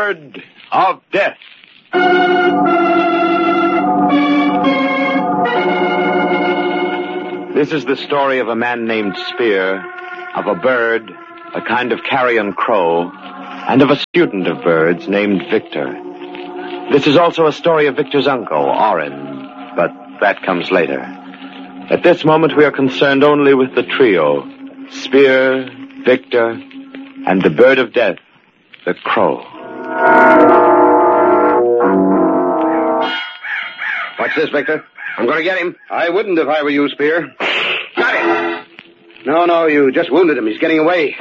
Bird of Death. This is the story of a man named Spear, of a bird, a kind of carrion crow, and of a student of birds named Victor. This is also a story of Victor's uncle, Orin, but that comes later. At this moment, we are concerned only with the trio, Spear, Victor, and the bird of death, the crow. Watch this, Victor. I'm going to get him. I wouldn't if I were you, Spear. Got him! No, you just wounded him. He's getting away.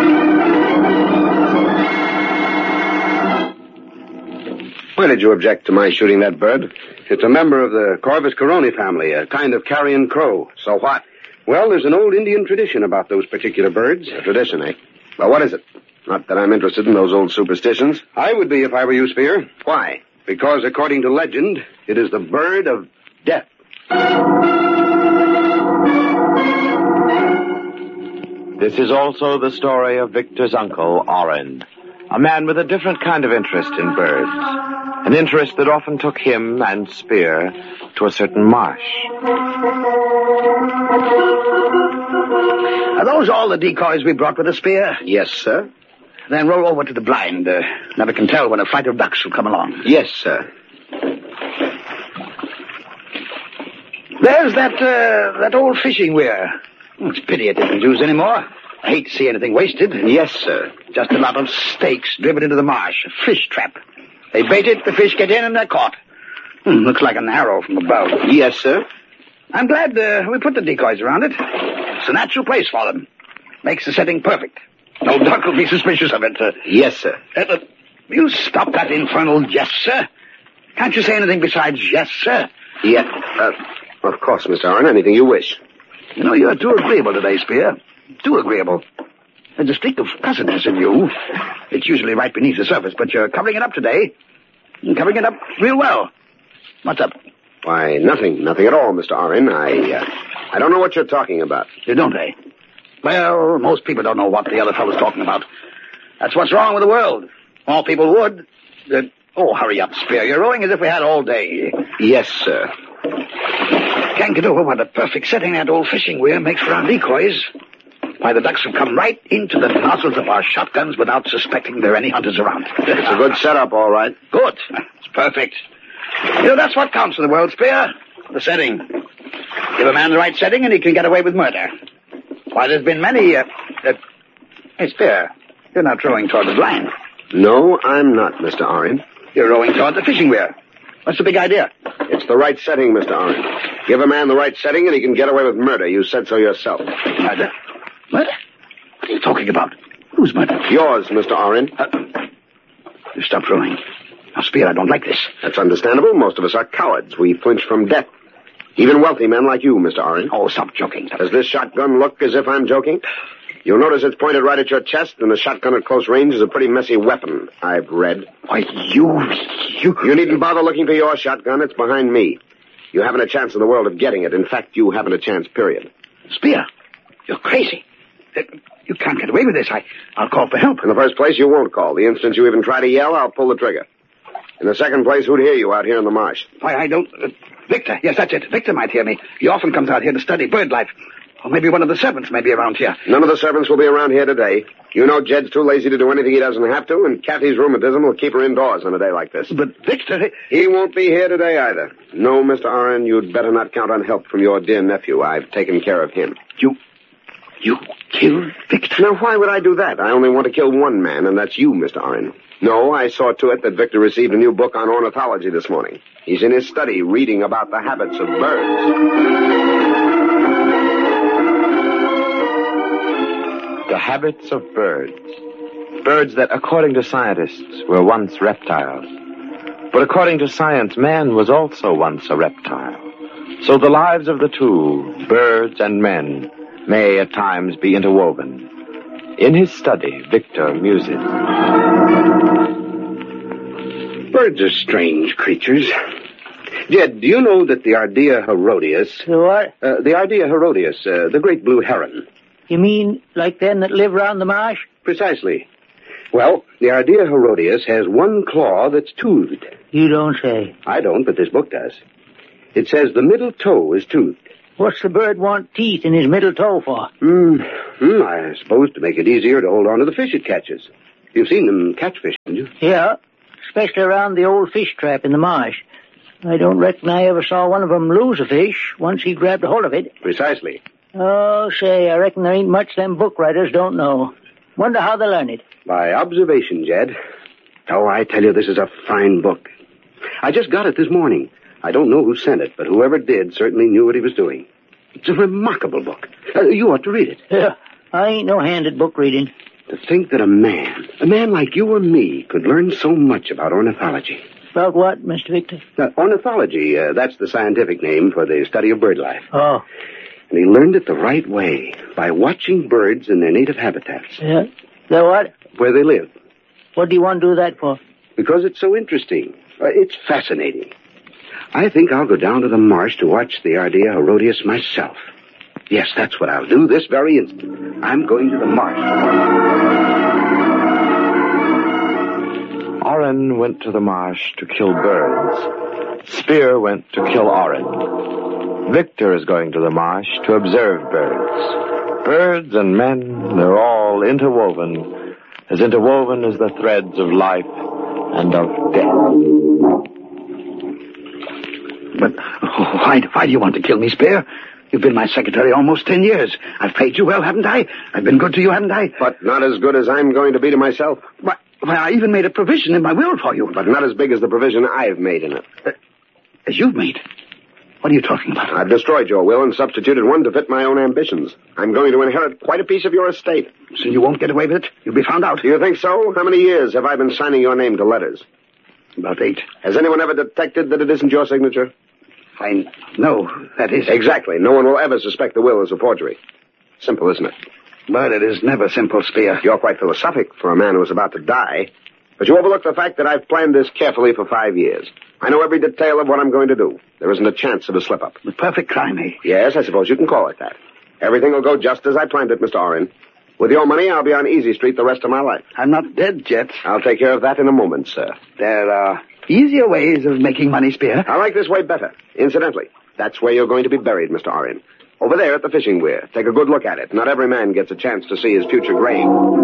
Why did you object to my shooting that bird? It's a member of the Corvus Coroni family, a kind of carrion crow. So what? Well, there's an old Indian tradition about those particular birds. A tradition, eh? Well, what is it? Not that I'm interested in those old superstitions. I would be if I were you, Spear. Why? Because, according to legend, it is the bird of death. This is also the story of Victor's uncle, Orin, a man with a different kind of interest in birds, an interest that often took him and Spear to a certain marsh. Are those all the decoys we brought with the Spear? Yes, sir. Then roll over to the blind. Never can tell when a flight of ducks will come along. Yes, sir. There's that old fishing weir. It's a pity it isn't used anymore. I hate to see anything wasted. Yes, sir. Just a lot of stakes driven into the marsh. A fish trap. They bait it, the fish get in, and they're caught. Looks like an arrow from above. Yes, sir. I'm glad we put the decoys around it. It's a natural place for them. Makes the setting perfect. No duck will be suspicious of it. Yes, sir. You stop that infernal yes, sir. Can't you say anything besides yes, sir? Yeah, of course, Mr. Orin. Anything you wish. You know, you're too agreeable today, Spear. Too agreeable. There's a streak of cussedness in you. It's usually right beneath the surface, but you're covering it up today. You're covering it up real well. What's up? Why, nothing. Nothing at all, Mr. Orin. I don't know what you're talking about. You don't, eh? Well, most people don't know what the other fellow's talking about. That's what's wrong with the world. All people would. Hurry up, Spear. You're rowing as if we had all day. Yes, sir. Kankadoo, what a perfect setting that old fishing weir makes for our decoys. Why, the ducks will come right into the nozzles of our shotguns without suspecting there are any hunters around. It's a good setup, all right. Good. It's perfect. You know, that's what counts in the world, Spear. The setting. Give a man the right setting and he can get away with murder. Why, there's been many, Hey, Spear, you're not rowing toward the blind. No, I'm not, Mr. Orin. You're rowing toward the fishing weir. What's the big idea? It's the right setting, Mr. Orin. Give a man the right setting and he can get away with murder. You said so yourself. Murder? Murder? What are you talking about? Whose murder? Yours, Mr. Orin. You stop rowing. Now, Spear, I don't like this. That's understandable. Most of us are cowards. We flinch from death. Even wealthy men like you, Mr. Orin. Oh, stop joking. Does this shotgun look as if I'm joking? You'll notice it's pointed right at your chest, and the shotgun at close range is a pretty messy weapon, I've read. Why, you... You needn't bother looking for your shotgun. It's behind me. You haven't a chance in the world of getting it. In fact, you haven't a chance, period. Spear, you're crazy. You can't get away with this. I'll call for help. In the first place, you won't call. The instant you even try to yell, I'll pull the trigger. In the second place, who'd hear you out here in the marsh? Why, I don't... Victor, yes, that's it. Victor might hear me. He often comes out here to study bird life. Or maybe one of the servants may be around here. None of the servants will be around here today. You know Jed's too lazy to do anything he doesn't have to, and Kathy's rheumatism will keep her indoors on a day like this. But Victor... He won't be here today either. No, Mr. Orin, you'd better not count on help from your dear nephew. I've taken care of him. You killed Victor? Now, why would I do that? I only want to kill one man, and that's you, Mr. Orin. No, I saw to it that Victor received a new book on ornithology this morning. He's in his study reading about the habits of birds. The habits of birds. Birds that, according to scientists, were once reptiles. But according to science, man was also once a reptile. So the lives of the two, birds and men, may at times be interwoven. In his study, Victor muses. Birds are strange creatures. Jed, do you know that the Ardea Herodias... The what? The Ardea Herodias, the great blue heron. You mean like them that live round the marsh? Precisely. Well, the Ardea Herodias has one claw that's toothed. You don't say. I don't, but this book does. It says the middle toe is toothed. What's the bird want teeth in his middle toe for? I suppose to make it easier to hold on to the fish it catches. You've seen them catch fish, haven't you? Yeah, especially around the old fish trap in the marsh. I don't reckon I ever saw one of them lose a fish once he grabbed a hold of it. Precisely. Oh, say, I reckon there ain't much them book writers don't know. Wonder how they learn it. By observation, Jed. Oh, I tell you, this is a fine book. I just got it this morning. I don't know who sent it, but whoever did certainly knew what he was doing. It's a remarkable book. You ought to read it. Yeah, I ain't no hand at book reading. To think that a man like you or me, could learn so much about ornithology. About what, Mr. Victor? Ornithology, that's the scientific name for the study of bird life. Oh. And he learned it the right way, by watching birds in their native habitats. Yeah? The what? Where they live. What do you want to do that for? Because it's so interesting. It's fascinating. I think I'll go down to the marsh to watch the Ardea Herodias myself. Yes, that's what I'll do this very instant. I'm going to the marsh. Oren went to the marsh to kill birds. Spear went to kill Oren. Victor is going to the marsh to observe birds. Birds and men, they're all interwoven as the threads of life and of death. But why do you want to kill me, Spear? You've been my secretary almost 10 years. I've paid you well, haven't I? I've been good to you, haven't I? But not as good as I'm going to be to myself. Why, I even made a provision in my will for you. But not as big as the provision I've made in it. As you've made? What are you talking about? I've destroyed your will and substituted one to fit my own ambitions. I'm going to inherit quite a piece of your estate. So you won't get away with it? You'll be found out. Do you think so? How many years have I been signing your name to letters? About 8. Has anyone ever detected that it isn't your signature? Fine. No, that is... Exactly. No one will ever suspect the will as a forgery. Simple, isn't it? But it is never simple, Spear. You're quite philosophic for a man who is about to die. But you overlook the fact that I've planned this carefully for 5 years. I know every detail of what I'm going to do. There isn't a chance of a slip-up. The perfect crime, eh? Yes, I suppose you can call it that. Everything will go just as I planned it, Mr. Oren. With your money, I'll be on Easy Street the rest of my life. I'm not dead yet. I'll take care of that in a moment, sir. There are easier ways of making money, Spear. I like this way better. Incidentally, that's where you're going to be buried, Mr. Oren. Over there at the fishing weir. Take a good look at it. Not every man gets a chance to see his future grave.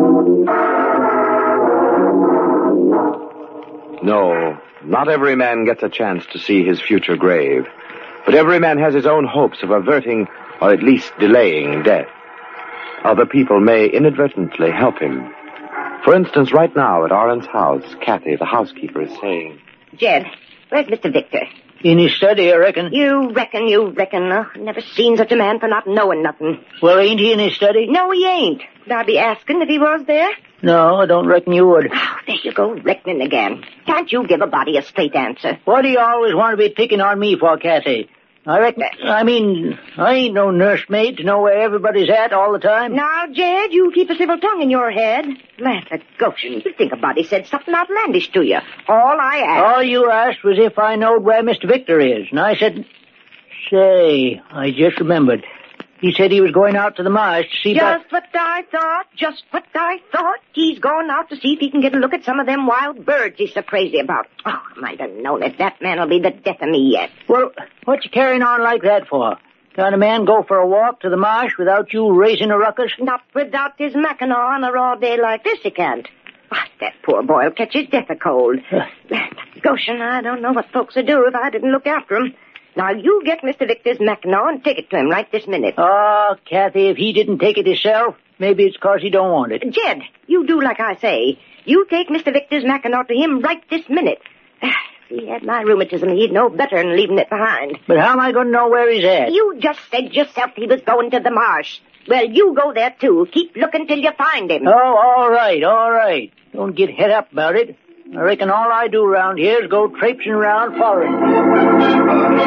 No, not every man gets a chance to see his future grave. But every man has his own hopes of averting, or at least delaying, death. Other people may inadvertently help him. For instance, right now at Oren's house, Kathy, the housekeeper, is saying... Jed, where's Mr. Victor? In his study, I reckon. You reckon. Never seen such a man for not knowing nothing. Well, ain't he in his study? No, he ain't. Would I be asking if he was there? No, I don't reckon you would. Oh, there you go, reckoning again. Can't you give a body a straight answer? What do you always want to be picking on me for, Kathy? I ain't no nursemaid to know where everybody's at all the time. Now, Jed, you keep a civil tongue in your head. Land of Goshen, you think a body said something outlandish to you. All I asked... All you asked was if I knowed where Mr. Victor is. And I said... Say, I just remembered. He said he was going out to the marsh to see... Just what I thought. He's going out to see if he can get a look at some of them wild birds he's so crazy about. Oh, I might have known it. That man'll be the death of me yet. Well, what you carrying on like that for? Can a man go for a walk to the marsh without you raising a ruckus? Not without his Mackinaw on a raw day like this, he can't. Why, that poor boy'll catch his death of cold. Goshen, I don't know what folks would do if I didn't look after him. Now, you get Mr. Victor's Mackinaw and take it to him right this minute. Oh, Kathy, if he didn't take it himself, maybe it's 'cause he don't want it. Jed, you do like I say. You take Mr. Victor's Mackinaw to him right this minute. If he had my rheumatism, he'd know better than leaving it behind. But how am I going to know where he's at? You just said yourself he was going to the marsh. Well, you go there, too. Keep looking till you find him. Oh, all right. Don't get het up about it. I reckon all I do around here is go traipsing around following.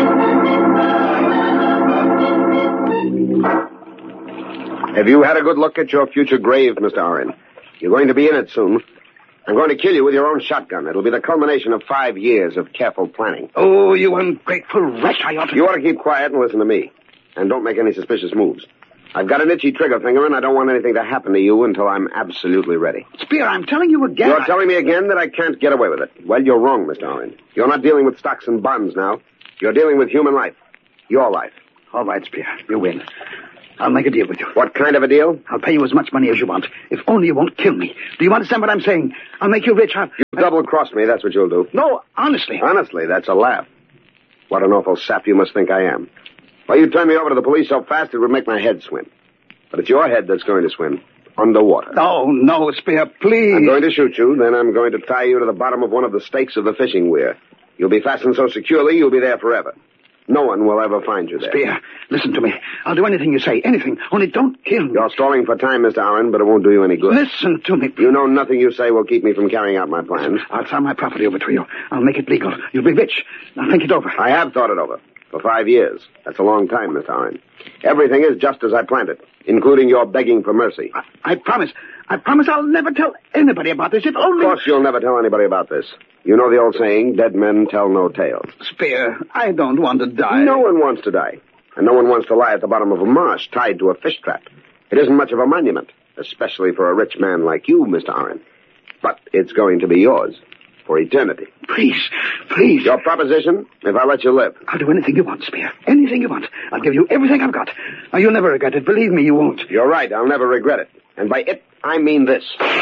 Have you had a good look at your future grave, Mr. Oren? You're going to be in it soon. I'm going to kill you with your own shotgun. It'll be the culmination of 5 years of careful planning. Oh, you ungrateful wretch, I ought to... You ought to keep quiet and listen to me. And don't make any suspicious moves. I've got an itchy trigger finger, and I don't want anything to happen to you until I'm absolutely ready. Spear, I'm telling you again. You're telling me again that I can't get away with it. Well, you're wrong, Mr. Oren. You're not dealing with stocks and bonds now. You're dealing with human life. Your life. All right, Spear. You win. I'll make a deal with you. What kind of a deal? I'll pay you as much money as you want, if only you won't kill me. Do you understand what I'm saying? I'll make you rich. You double-cross me, that's what you'll do. No, honestly. Honestly, that's a laugh. What an awful sap you must think I am. Why, you turn me over to the police so fast it would make my head swim. But it's your head that's going to swim. Underwater. No, Spear, please. I'm going to shoot you, then I'm going to tie you to the bottom of one of the stakes of the fishing weir. You'll be fastened so securely, you'll be there forever. No one will ever find you there. Spear, listen to me. I'll do anything you say, anything. Only don't kill me. You're stalling for time, Mr. Oren, but it won't do you any good. Listen to me. You know nothing you say will keep me from carrying out my plans. I'll sign my property over to you. I'll make it legal. You'll be rich. Now think it over. I have thought it over. For 5 years. That's a long time, Mr. Oren. Everything is just as I planned it, including your begging for mercy. I promise. I promise I'll never tell anybody about this, if only... Of course you'll never tell anybody about this. You know the old saying, dead men tell no tales. Spear, I don't want to die. No one wants to die. And no one wants to lie at the bottom of a marsh tied to a fish trap. It isn't much of a monument, especially for a rich man like you, Mr. Oren. But it's going to be yours. For eternity. Please. Your proposition, if I let you live. I'll do anything you want, Spear. Anything you want. I'll give you everything I've got. Now, you'll never regret it. Believe me, you won't. You're right. I'll never regret it. And by it, I mean this.